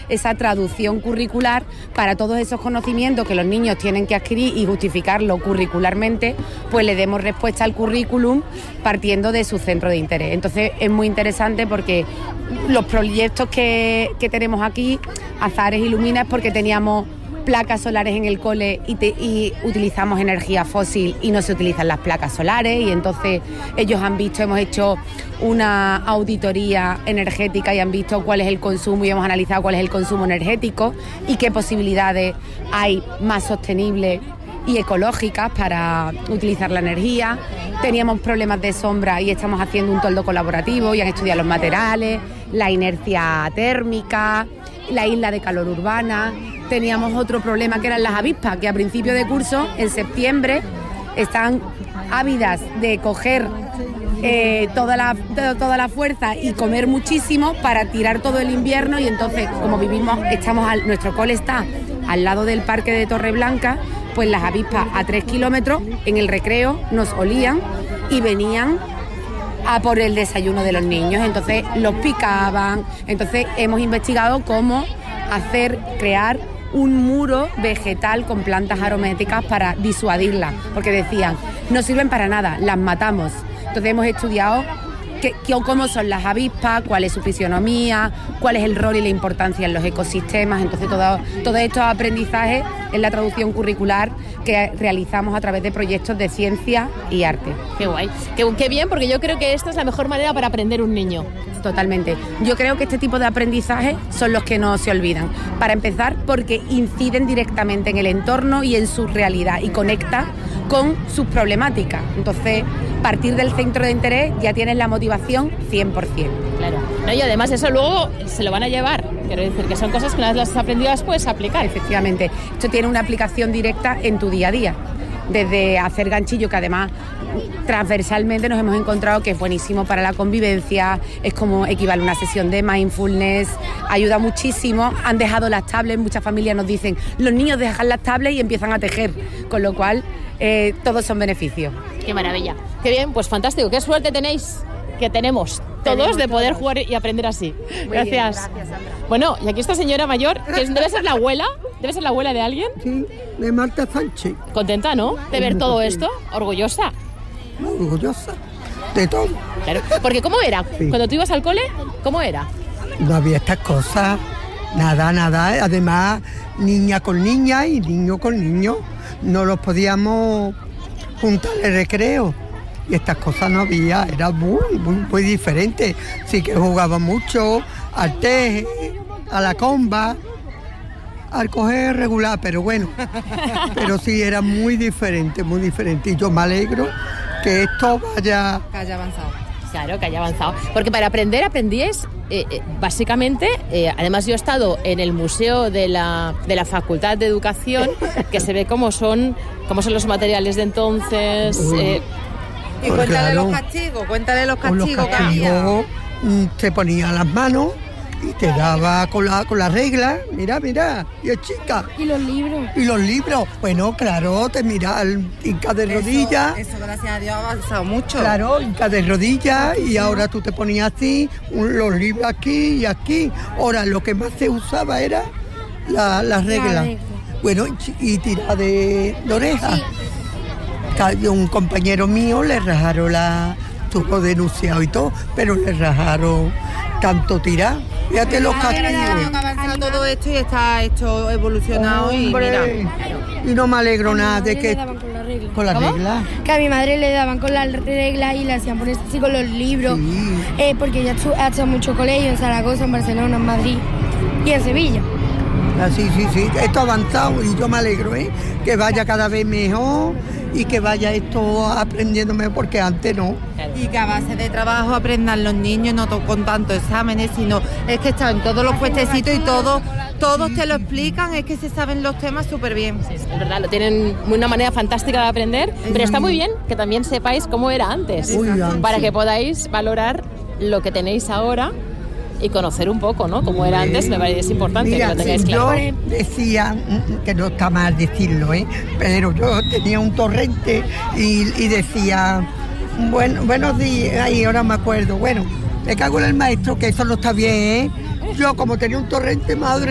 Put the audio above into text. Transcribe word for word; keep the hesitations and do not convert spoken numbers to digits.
esa traducción curricular para todos esos conocimientos que los niños tienen que adquirir y justificarlo curricularmente, pues le demos respuesta al currículum partiendo de su centro de interés. Entonces es muy interesante porque los proyectos que, que tenemos aquí, Azahares Ilumina, es porque teníamos placas solares en el cole y, te, y utilizamos energía fósil y no se utilizan las placas solares, y entonces ellos han visto, hemos hecho una auditoría energética y han visto cuál es el consumo y hemos analizado cuál es el consumo energético y qué posibilidades hay más sostenibles y ecológicas para utilizar la energía. Teníamos problemas de sombra y estamos haciendo un toldo colaborativo y han estudiado los materiales, la inercia térmica, la isla de calor urbana. Teníamos otro problema que eran las avispas, que a principio de curso, en septiembre, están ávidas de coger eh, toda, la, toda la fuerza y comer muchísimo para tirar todo el invierno, y entonces, como vivimos, estamos al, nuestro cole está al lado del parque de Torreblanca, pues las avispas a tres kilómetros en el recreo nos olían y venían a por el desayuno de los niños, entonces los picaban. Entonces hemos investigado cómo hacer, crear un muro vegetal con plantas aromáticas para disuadirlas, porque decían, no sirven para nada, las matamos. Entonces hemos estudiado que, que, cómo son las avispas, cuál es su fisionomía, cuál es el rol y la importancia en los ecosistemas. Entonces todo, todos estos aprendizajes en la traducción curricular que realizamos a través de proyectos de ciencia y arte. Qué guay, qué, qué bien, porque yo creo que esta es la mejor manera para aprender un niño. Totalmente. Yo creo que este tipo de aprendizajes son los que no se olvidan. Para empezar, porque inciden directamente en el entorno y en su realidad y conecta con sus problemáticas. Entonces, partir del centro de interés ya tienes la motivación cien por ciento. Claro. No, y además eso luego se lo van a llevar. Quiero decir que son cosas que una vez las has aprendido las puedes aplicar. Efectivamente. Esto tiene una aplicación directa en tu día a día. Desde hacer ganchillo, que además transversalmente nos hemos encontrado que es buenísimo para la convivencia, es como equivale a una sesión de mindfulness, ayuda muchísimo. Han dejado las tablets, muchas familias nos dicen, los niños dejan las tablets y empiezan a tejer, con lo cual eh, todos son beneficios. Qué maravilla, qué bien, pues fantástico, qué suerte tenéis, que tenemos todos tenemos de poder todos. Jugar y aprender así. Muy gracias. Bien, gracias, Sandra. Bueno, y aquí esta señora mayor, que debe ser la abuela, debe ser la abuela de alguien. Sí, de Marta Sánchez. Contenta, ¿no?, de ver todo esto, orgullosa. Orgullosa de todo. Claro, porque ¿cómo era? Sí. Cuando tú ibas al cole, ¿cómo era? No había estas cosas, nada, nada. Además, niña con niña y niño con niño. No los podíamos juntar en el recreo. Y estas cosas no había, era muy, muy, muy diferente. Sí que jugaba mucho al teje, a la comba, al coger regular, pero bueno. Pero sí, era muy diferente, muy diferente. Y yo me alegro que esto vaya... Que haya avanzado. Claro, que haya avanzado. Porque para aprender, aprendíais, eh, eh, básicamente, eh, además yo he estado en el museo de la, de la Facultad de Educación, que se ve cómo son, cómo son los materiales de entonces... Eh, y cuéntale claro, los castigos, cuéntale los castigos, los castigos que había. Te ponía las manos y te daba con la, con la regla, mira, mira, y es chica. Y los libros. Y los libros, bueno, claro, te mira el hinca de rodillas. Eso, eso, gracias a Dios, ha avanzado mucho. Claro, hinca de rodillas, y ahora tú te ponías así, un, los libros aquí y aquí. Ahora, lo que más se usaba era la, la regla. La regla. Bueno, y, y tira de, de oreja. Sí. Un compañero mío le rajaron la... Estuvo denunciado y todo, pero le rajaron tanto tirar. Fíjate los castigos. Ha avanzado todo esto y está esto evolucionado. Hombre, y mira. Y no me alegro nada de que... Le daban con la regla. ¿Con la regla? Que a mi madre le daban con la regla y le hacían ponerse así con los libros. Sí. Eh, porque ella ha hecho mucho colegio en Zaragoza, en Barcelona, en Madrid y en Sevilla. Ah, sí, sí, sí. Esto ha avanzado y yo me alegro, ¿eh? Que vaya cada vez mejor y que vaya esto aprendiéndome, porque antes no. Y que a base de trabajo aprendan los niños, no con tantos exámenes, sino es que están todos los puestecitos y todos, todos te lo explican, es que se saben los temas súper bien. Sí, es verdad, lo tienen una manera fantástica de aprender, pero está muy bien que también sepáis cómo era antes, Uy, para que podáis valorar lo que tenéis ahora y conocer un poco, ¿no?, cómo era antes. Me parece importante. Mira, que lo tengáis claro. Yo decía, que no está mal decirlo, ¿eh?, pero yo tenía un torrente y, y decía, bueno, buenos días, y ahora me acuerdo, bueno, me cago en el maestro, que eso no está bien, ¿eh? Yo como tenía un torrente, madre